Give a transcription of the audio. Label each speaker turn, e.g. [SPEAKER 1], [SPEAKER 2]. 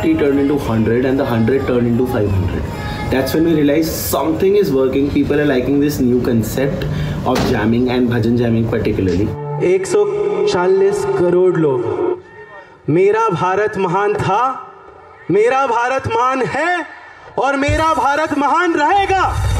[SPEAKER 1] 50 turned into 100 and the 100 turned into 500. That's when we realized something is working. People are liking this new concept of jamming and bhajan jamming particularly.
[SPEAKER 2] 140 crore लोग, मेरा भारत महान था, मेरा भारत महान है और मेरा भारत महान रहेगा।